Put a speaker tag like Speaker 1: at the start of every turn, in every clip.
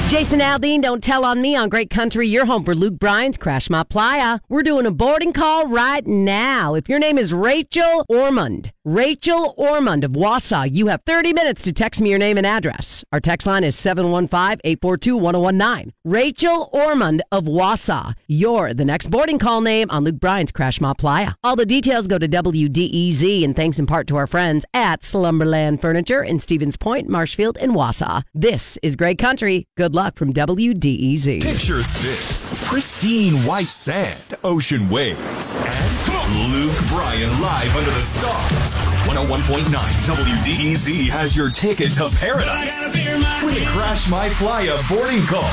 Speaker 1: Jason Aldean, Don't Tell on Me on Great Country. You're home for Luke Bryan's Crash My Playa. We're doing a boarding call right now. If your name is Rachel Ormond of Wausau, you have 30 minutes to text me your name and address. Our text line is 715-842-1019. Rachel Ormond of Wausau. You're the next boarding call name on Luke Bryan's Crash My Playa. All the details go to WDEZ, and thanks in part to our friends at Slumberland Furniture in Stevens Point, Marshfield, and Wausau. This is Great Country. Good luck from WDEZ.
Speaker 2: Picture this: pristine white sand, ocean waves, and Luke Bryan live under the stars. 101.9 WDEZ has your ticket to paradise with a Crash My Playa boarding call.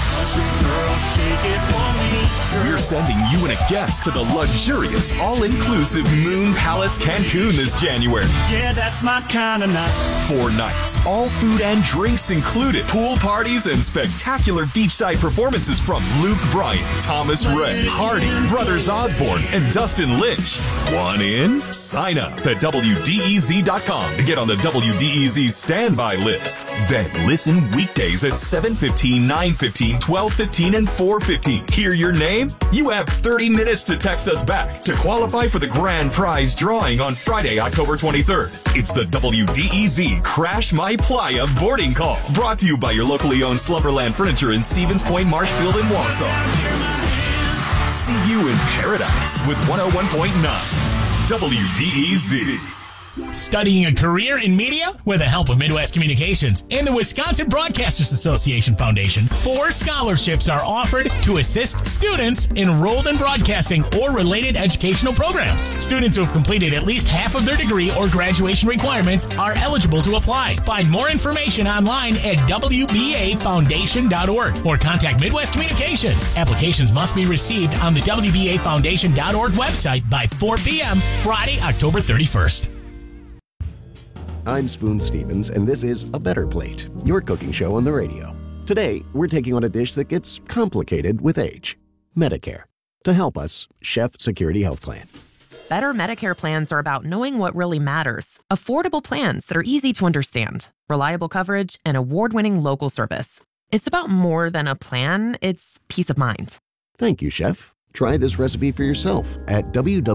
Speaker 2: We're sending you and a guest to the luxurious, all-inclusive Moon Palace Cancun this January.
Speaker 3: Yeah, that's my kind of night.
Speaker 2: 4 nights, all food and drinks included, pool parties and spectacular beachside performances from Luke Bryan, Thomas Rhett, Hardy, Brothers Osborne, and Dustin Lynch. Want in? Sign up at WDEZ.com to get on the WDEZ standby list. Then listen weekdays at 7:15, 9:15, 12:15, and 4:15. Hear your name? You have 30 minutes to text us back to qualify for the grand prize drawing on Friday, October 23rd. It's the WDEZ Crash My Playa boarding call. Brought to you by your locally owned Slumberland Furniture in Stevens Point, Marshfield, and Wausau. See you in paradise with 101.9 WDEZ.
Speaker 4: Studying a career in media? With the help of Midwest Communications and the Wisconsin Broadcasters Association Foundation, 4 scholarships are offered to assist students enrolled in broadcasting or related educational programs. Students who have completed at least half of their degree or graduation requirements are eligible to apply. Find more information online at WBAFoundation.org or contact Midwest Communications. Applications must be received on the WBAFoundation.org website by 4 p.m. Friday, October 31st.
Speaker 5: I'm Spoon Stevens, and this is A Better Plate, your cooking show on the radio. Today, we're taking on a dish that gets complicated with age: Medicare. To help us, Chef Security Health Plan.
Speaker 6: Better Medicare plans are about knowing what really matters. Affordable plans that are easy to understand, reliable coverage, and award-winning local service. It's about more than a plan, it's peace of mind.
Speaker 5: Thank you, Chef. Try this recipe for yourself at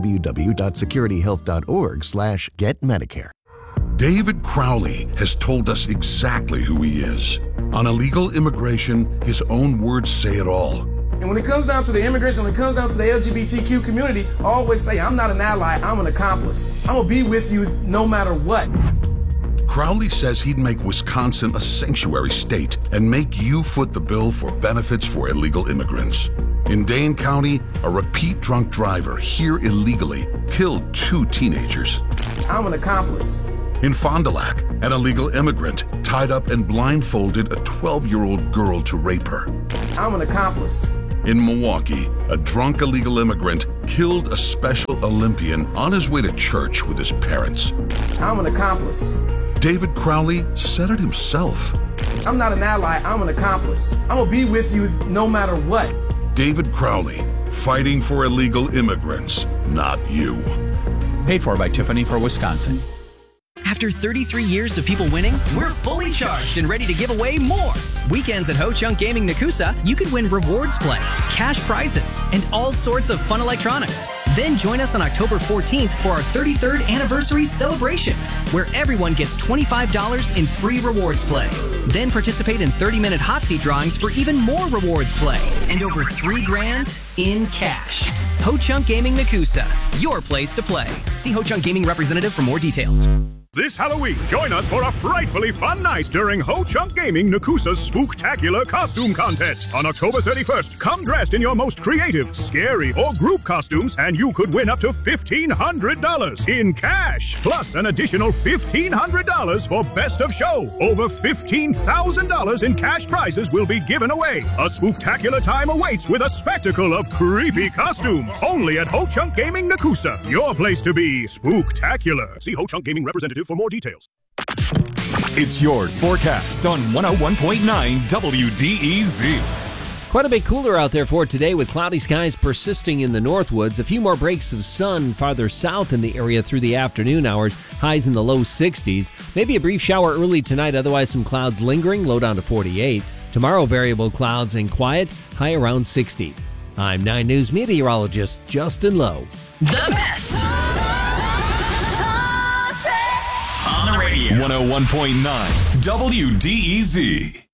Speaker 5: www.securityhealth.org/getmedicare.
Speaker 7: David Crowley has told us exactly who he is. On illegal immigration, his own words say it all.
Speaker 8: And when it comes down to the immigration, when it comes down to the LGBTQ community, I always say, I'm not an ally, I'm an accomplice. I'm gonna be with you no matter what.
Speaker 7: Crowley says he'd make Wisconsin a sanctuary state and make you foot the bill for benefits for illegal immigrants. In Dane County, a repeat drunk driver here illegally killed 2 teenagers.
Speaker 8: I'm an accomplice.
Speaker 7: In Fond du Lac, an illegal immigrant tied up and blindfolded a 12-year-old girl to rape her.
Speaker 8: I'm an accomplice.
Speaker 7: In Milwaukee, a drunk illegal immigrant killed a Special Olympian on his way to church with his parents.
Speaker 8: I'm an accomplice.
Speaker 7: David Crowley said it himself.
Speaker 8: I'm not an ally, I'm an accomplice. I'm gonna be with you no matter what.
Speaker 7: David Crowley, fighting for illegal immigrants, not you.
Speaker 9: Paid for by Tiffany for Wisconsin.
Speaker 10: After 33 years of people winning, we're fully charged and ready to give away more. Weekends at Ho Chunk Gaming Nakusa, you could win rewards play, cash prizes, and all sorts of fun electronics. Then join us on October 14th for our 33rd anniversary celebration, where everyone gets $25 in free rewards play. Then participate in 30-minute hot seat drawings for even more rewards play and over $3,000 in cash. Ho Chunk Gaming Nakusa, your place to play. See Ho Chunk Gaming representative for more details.
Speaker 11: This Halloween, join us for a frightfully fun night during Ho Chunk Gaming Nakusa's Spooktacular Costume Contest. On October 31st, come dressed in your most creative, scary, or group costumes, and you could win up to $1,500 in cash, plus an additional $1,500 for Best of Show. Over $15,000 in cash prizes will be given away. A spooktacular time awaits with a spectacle of creepy costumes. Only at Ho Chunk Gaming Nakusa, your place to be spooktacular. See Ho Chunk Gaming representative for more details.
Speaker 2: It's your forecast on 101.9 WDEZ.
Speaker 12: Quite a bit cooler out there for today with cloudy skies persisting in the Northwoods. A few more breaks of sun farther south in the area through the afternoon hours. Highs in the low 60s. Maybe a brief shower early tonight, otherwise some clouds lingering, low down to 48. Tomorrow, variable clouds and quiet, high around 60. I'm 9 News meteorologist Justin Lowe.
Speaker 13: The best on the radio.
Speaker 2: 101.9 WDEZ.